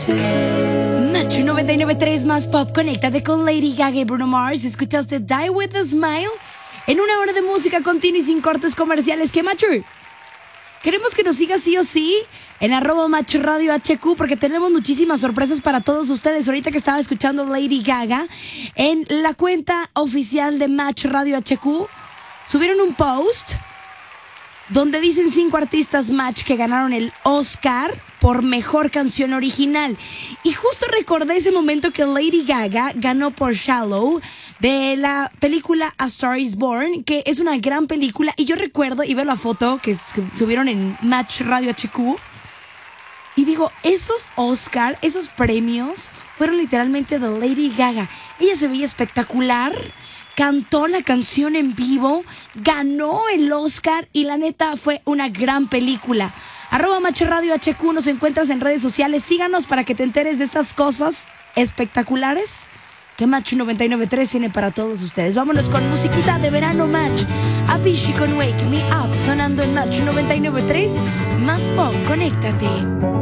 Match 99.3 más pop. Conéctate con Lady Gaga y Bruno Mars. Escuchaste Die With A Smile en una hora de música continua y sin cortes comerciales. ¿Qué, Macho? Queremos que nos sigas sí o sí en @MatchRadioHQ porque tenemos muchísimas sorpresas para todos ustedes. Ahorita que estaba escuchando Lady Gaga, en la cuenta oficial de Match Radio HQ subieron un post donde dicen 5 artistas Match que ganaron el Oscar por mejor canción original. Y justo recordé ese momento que Lady Gaga ganó por Shallow de la película A Star Is Born, que es una gran película. Y yo recuerdo y veo la foto que subieron en Match Radio HQ y digo, esos Oscar, esos premios fueron literalmente de Lady Gaga. Ella se veía espectacular, cantó la canción en vivo, ganó el Oscar y la neta fue una gran película. @MatchRadioHQ, nos encuentras en redes sociales. Síganos para que te enteres de estas cosas espectaculares que Match 99.3 tiene para todos ustedes. Vámonos con musiquita de verano, Match. Avicii con Wake Me Up, sonando en Match 99.3. Más pop, conéctate.